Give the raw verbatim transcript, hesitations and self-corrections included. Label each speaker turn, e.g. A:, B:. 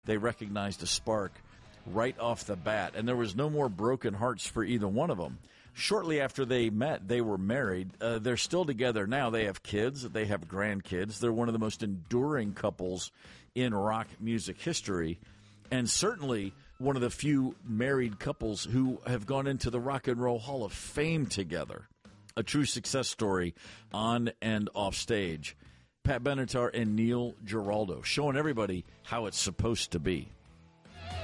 A: they recognized a spark right off the bat, and there was no more broken hearts for either one of them. Shortly after they met, they were married. Uh, they're still together now. They have kids. They have grandkids. They're one of the most enduring couples in rock music history, and certainly one of the few married couples who have gone into the Rock and Roll Hall of Fame together. A true success story on and off stage. Pat Benatar and Neil Giraldo, showing everybody how it's supposed to be.